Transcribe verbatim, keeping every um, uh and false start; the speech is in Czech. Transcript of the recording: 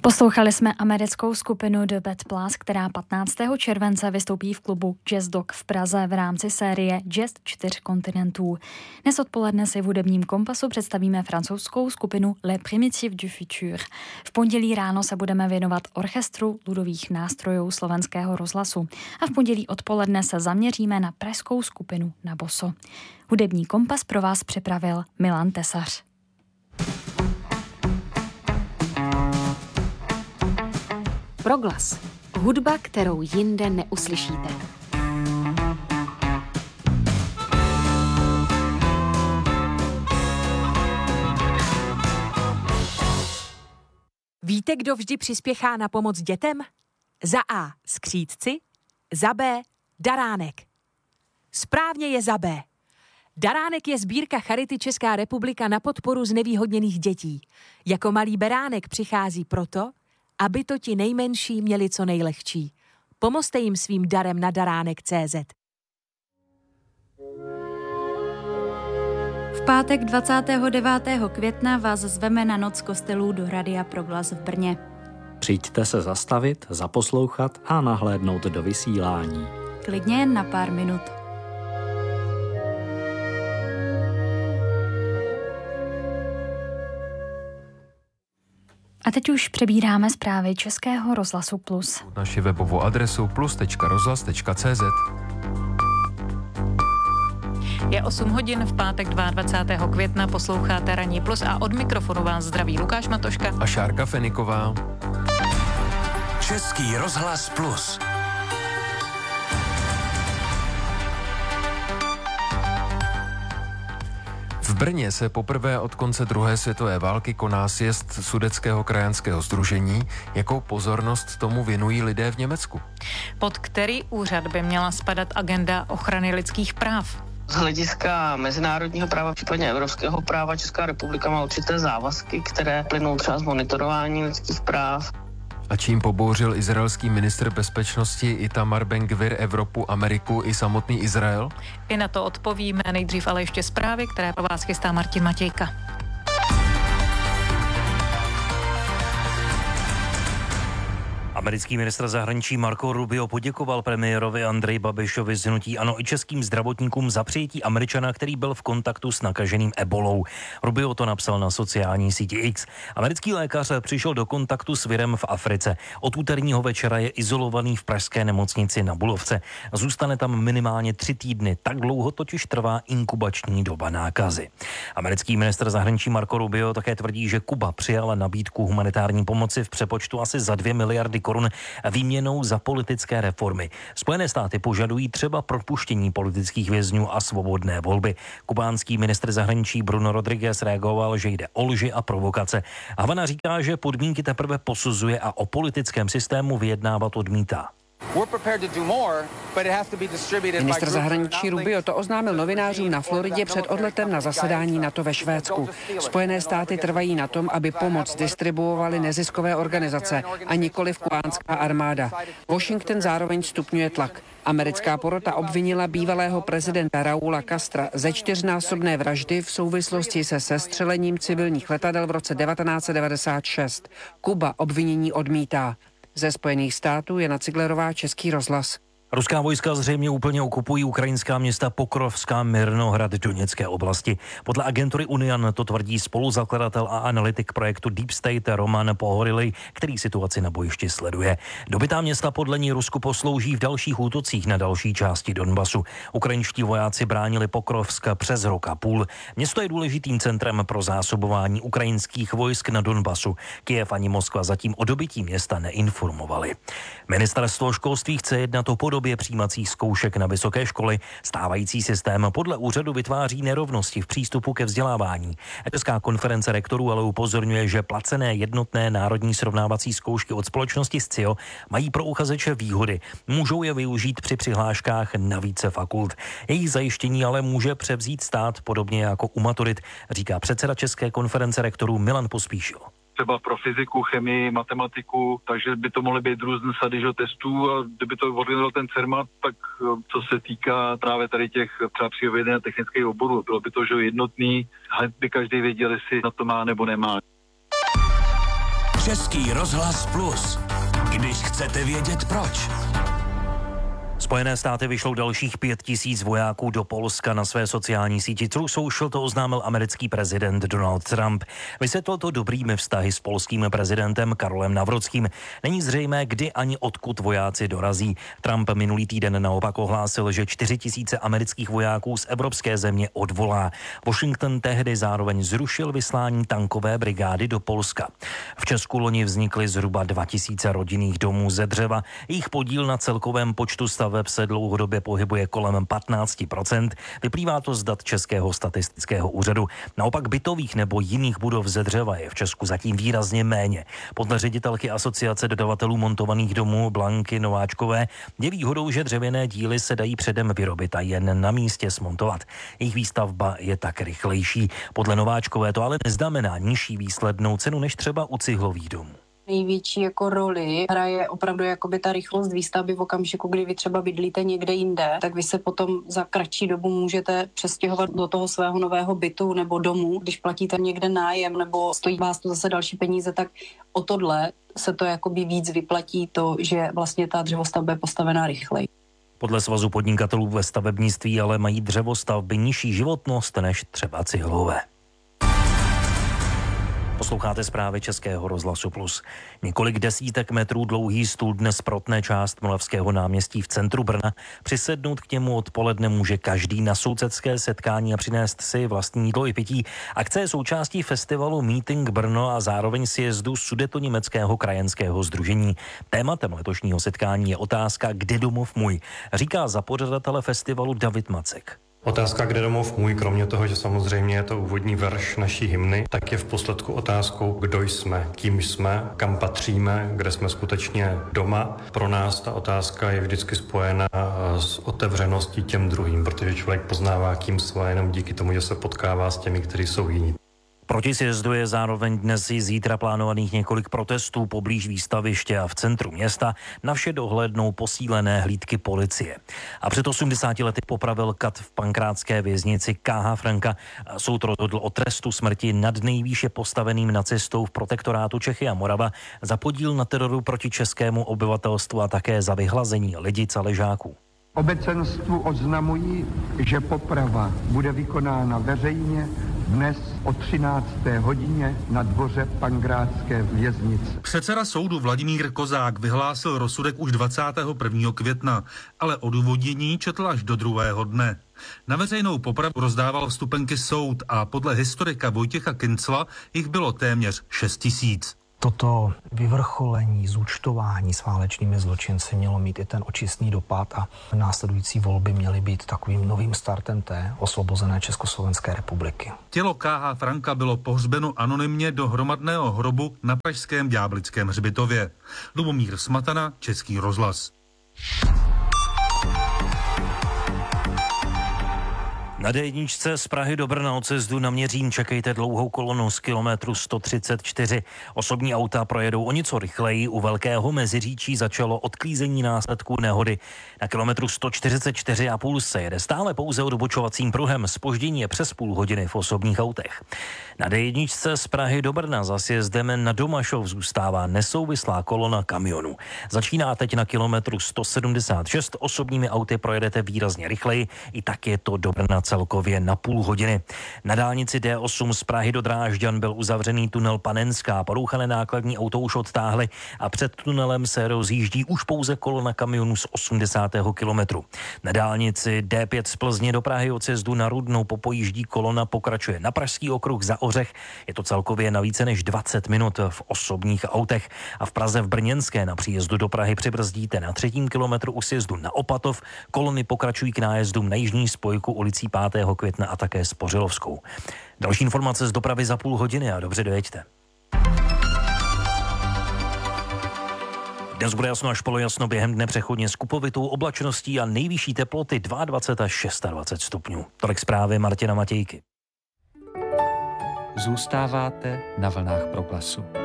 Poslouchali jsme americkou skupinu The Bad Plus, která patnáctého července vystoupí v klubu Jazz Dog v Praze v rámci série Jazz čtyř kontinentů. Dnes odpoledne si v hudebním kompasu představíme francouzskou skupinu Les Primitives du Futur. V pondělí ráno se budeme věnovat orchestru ludových nástrojů Slovenského rozhlasu a v pondělí odpoledne se zaměříme na pražskou skupinu Na boso. Hudební kompas pro vás připravil Milan Tesař. Proglas. Hudba, kterou jinde neuslyšíte. Víte, kdo vždy přispěchá na pomoc dětem? Za A. Skřídci, za B. Daránek. Správně je za B. Daránek je sbírka Charity Česká republika na podporu znevýhodněných dětí. Jako malý beránek přichází proto, aby to ti nejmenší měli co nejlehčí. Pomozte jim svým darem na daránek tečka cé zet. V pátek dvacátého devátého května vás zveme na noc kostelů do Radia Proglas v Brně. Přijďte se zastavit, zaposlouchat a nahlédnout do vysílání. Klidně jen na pár minut. A teď už přebíráme zprávy Českého rozhlasu Plus. Naši webovou adresu plus tečka rozhlas tečka cé zet. Je osm hodin v pátek dvacátého druhého května, posloucháte Ranní Plus a od mikrofonu vás zdraví Lukáš Matoška a Šárka Feniková. Český rozhlas Plus. V Brně se poprvé od konce druhé světové války koná sjezd Sudetského krajanského sdružení. Jakou pozornost tomu věnují lidé v Německu? Pod který úřad by měla spadat agenda ochrany lidských práv? Z hlediska mezinárodního práva, případně evropského práva, Česká republika má určité závazky, které plynou třeba z monitorování lidských práv. A čím pobouřil izraelský ministr bezpečnosti Itamar Ben-Gvir Evropu, Ameriku i samotný Izrael? I na to odpovíme nejdřív, ale ještě zprávy, které pro vás chystá Martin Matějka. Americký ministr zahraničí Marco Rubio poděkoval premiérovi Andreji Babišovi z hnutí ANO i českým zdravotníkům za přijetí Američana, který byl v kontaktu s nakaženým ebolou. Rubio to napsal na sociální síti X. Americký lékař přišel do kontaktu s virem v Africe. Od úterního večera je izolovaný v pražské nemocnici na Bulovce. Zůstane tam minimálně tři týdny. Tak dlouho totiž trvá inkubační doba nákazy. Americký ministr zahraničí Marco Rubio také tvrdí, že Kuba přijala nabídku humanitární pomoci v přepočtu asi za dvě miliardy korun výměnou za politické reformy. Spojené státy požadují třeba propuštění politických vězňů a svobodné volby. Kubánský ministr zahraničí Bruno Rodriguez reagoval, že jde o lži a provokace. Havana říká, že podmínky teprve posuzuje a o politickém systému vyjednávat odmítá. Ministr zahraničí Rubio to oznámil novinářům na Floridě před odletem na zasedání NATO ve Švédsku. Spojené státy trvají na tom, aby pomoc distribuovaly neziskové organizace a nikoliv kubánská armáda. Washington zároveň stupňuje tlak. Americká porota obvinila bývalého prezidenta Raúla Castra ze čtyřnásobné vraždy v souvislosti se sestřelením civilních letadel v roce devatenáct set devadesát šest. Kuba obvinění odmítá. Ze Spojených států Jana Ciglerová, Český rozhlas. Ruská vojska zřejmě úplně okupují ukrajinská města Pokrovská, Mirnohrad, Doněcké oblasti. Podle agentury Unian to tvrdí spoluzakladatel a analytik projektu Deep State Roman Pohorilej, který situaci na bojišti sleduje. Dobytá města podle ní Rusku poslouží v dalších útocích na další části Donbasu. Ukrajinští vojáci bránili Pokrovsk přes rok a půl. Město je důležitým centrem pro zásobování ukrajinských vojsk na Donbasu. Kyjev ani Moskva zatím o dobytí města neinformovali. Ministerstvo školství chce jednat o podobě přijímacích zkoušek na vysoké školy. Stávající systém podle úřadu vytváří nerovnosti v přístupu ke vzdělávání. Česká konference rektorů ale upozorňuje, že placené jednotné národní srovnávací zkoušky od společnosti S C I O mají pro uchazeče výhody. Můžou je využít při přihláškách na více fakult. Jejich zajištění ale může převzít stát podobně jako u maturit, říká předseda České konference rektorů Milan Pospíšil. Třeba pro fyziku, chemii, matematiku, takže by to mohly být různé sady testů a kdyby to organizoval ten CERMAT, tak co se týká právě tady těch třeba přírodovědných a technických oborů, bylo by to že jednotný, ale by každý věděl, jestli na to má nebo nemá. Český rozhlas Plus. Když chcete vědět proč. Spojené státy vyšlou dalších pět tisíc vojáků do Polska. Na své sociální síti Truth Social to oznámil americký prezident Donald Trump. Vysvětlil to dobrými vztahy s polským prezidentem Karolem Nawrockým. Není zřejmé, kdy ani odkud vojáci dorazí. Trump minulý týden naopak ohlásil, že čtyři tisíce amerických vojáků z evropské země odvolá. Washington tehdy zároveň zrušil vyslání tankové brigády do Polska. V Česku loni vznikly zhruba dva tisíce rodinných domů ze dřeva. Jejich podíl na celkovém počtu staveb se dlouhodobě pohybuje kolem patnáct procent. Vyplývá to z dat Českého statistického úřadu. Naopak bytových nebo jiných budov ze dřeva je v Česku zatím výrazně méně. Podle ředitelky Asociace dodavatelů montovaných domů Blanky Nováčkové je výhodou, že dřevěné díly se dají předem vyrobit a jen na místě smontovat. Jejich výstavba je tak rychlejší. Podle Nováčkové to ale neznamená nižší výslednou cenu než třeba u cihlových domů. Největší jako roli hraje opravdu jakoby ta rychlost výstavby v okamžiku, kdy vy třeba bydlíte někde jinde, tak vy se potom za kratší dobu můžete přestěhovat do toho svého nového bytu nebo domu. Když platíte někde nájem nebo stojí vás to zase další peníze, tak o tohle se to jakoby víc vyplatí to, že vlastně ta dřevostavba je postavená rychleji. Podle Svazu podnikatelů ve stavebnictví ale mají dřevostavby nižší životnost než třeba cihlové. Posloucháte zprávy Českého rozhlasu Plus. Několik desítek metrů dlouhý stůl dnes protne část Moravského náměstí v centru Brna. Přisednout k němu odpoledne může každý na sousedské setkání a přinést si vlastní jídlo i pití. Akce je součástí festivalu Meeting Brno a zároveň sjezdu Sudetoněmeckého krajanského sdružení. Tématem letošního setkání je otázka Kde domov můj, říká za pořadatele festivalu David Macek. Otázka Kde domov můj, kromě toho, že samozřejmě je to úvodní verš naší hymny, tak je v posledku otázkou, kdo jsme, kým jsme, kam patříme, kde jsme skutečně doma. Pro nás ta otázka je vždycky spojena s otevřeností těm druhým, protože člověk poznává, kým jsme, jenom díky tomu, že se potkává s těmi, kteří jsou jiní. Proti sjezdu je zároveň dnes i zítra plánovaných několik protestů poblíž výstaviště a v centru města. Na vše dohlédnou posílené hlídky policie. A před osmdesáti lety popravil kat v pankrátské věznici K H Franka. Soud rozhodl o trestu smrti nad nejvýše postaveným nacistou v protektorátu Čechy a Morava za podíl na teroru proti českému obyvatelstvu a také za vyhlazení Lidic a Ležáků. Obecenstvu oznamují, že poprava bude vykonána veřejně dnes o třinácté hodině na dvoře pankrátské věznice. Předseda soudu Vladimír Kozák vyhlásil rozsudek už dvacátého prvního května, ale odůvodnění četl až do druhého dne. Na veřejnou popravu rozdával vstupenky soud a podle historika Vojtěcha Kincla jich bylo téměř šest tisíc. Toto vyvrcholení, zúčtování s válečnými zločinci mělo mít i ten očistný dopad a následující volby měly být takovým novým startem té osvobozené Československé republiky. Tělo K H Franka bylo pohřbeno anonymně do hromadného hrobu na pražském Ďáblickém hřbitově. Lubomír Smatana, Český rozhlas. Na dé jedničce z Prahy do Brna od sjezdu na Měřín čekejte dlouhou kolonu z kilometru sto třicet čtyři. Osobní auta projedou o něco rychleji. U Velkého Meziříčí začalo odklízení následků nehody. Na kilometru sto čtyřicet čtyři a půl se jede stále pouze odbočovacím pruhem. Zpoždění je přes půl hodiny v osobních autech. Na dé jedničce z Prahy do Brna za sjezdem na Domašov zůstává nesouvislá kolona kamionů. Začíná teď na kilometru sto sedmdesát šest. Osobními auty projedete výrazně rychleji. I tak je to do Brna celkově na půl hodiny. Na dálnici dé osm z Prahy do Drážďan byl uzavřený tunel Panenská. Porouchané nákladní auto už odtáhly a před tunelem se rozjíždí už pouze kolona kamionů z osmdesátého kilometru. Na dálnici dé pět z Plzně do Prahy od sjezdu na Rudnou popojíždí kolona pokračuje na Pražský okruh za Ořech. Je to celkově na více než dvacet minut v osobních autech. A v Praze v Brněnské na příjezdu do Prahy přibrzdíte na třetím kilometru u sjezdu na Opatov. Kolony pokračují k nájezdům na jižní spojku ulicí pátého května a také s Pořilovskou. Další informace z dopravy za půl hodiny a dobře dojeďte. Dnes bude jasno až polojasno, během dne přechodně s kupovitou oblačností a nejvyšší teploty dvacet dva až dvacet šest stupňů. Tolik zprávy Martina Matějky. Zůstáváte na vlnách Proglasu.